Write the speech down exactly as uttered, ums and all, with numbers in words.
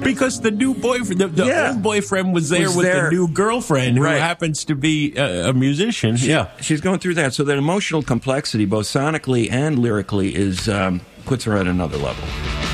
Because the new boyfriend, the, the Yeah. old boyfriend was there Was with there. the new girlfriend who Right. happens to be a, a musician. Yeah. She's going through that. So that emotional complexity, both sonically and lyrically, is um, puts her at another level.